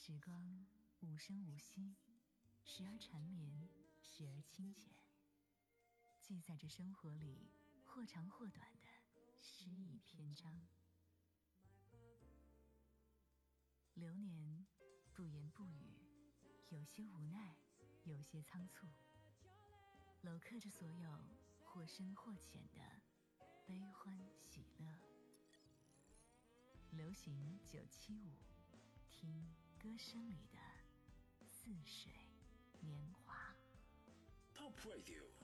时光无声无息，时而缠绵，时而清浅，记载着生活里或长或短的诗意篇章。流年不言不语，有些无奈，有些仓促，镂刻着所有或深或浅的悲欢喜乐。流行975，听歌声里的似水年华。 Top Radio